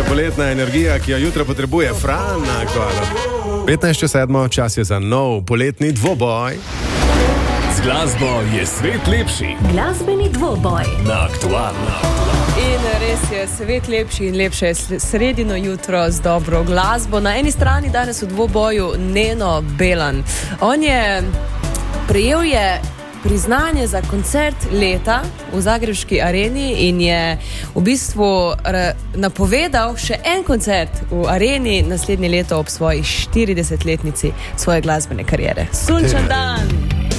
poletna energija, ki jo jutro potrebuje Fran na Aktualu. 15:07, čas je za nov poletni dvoboj. Z glasbo je svet lepši. Glasbeni dvoboj Na Aktualu. In res je svet lepši in lepše je sredino jutro z dobro glasbo. Na eni strani danes v dvoboju Neno Belan. On je prejel priznanje za koncert leta v zagrebški areni in je v bistvu napovedal še en koncert v areni naslednje leto ob svoji 40-letnici svoje glasbene kariere. Sunčan dan!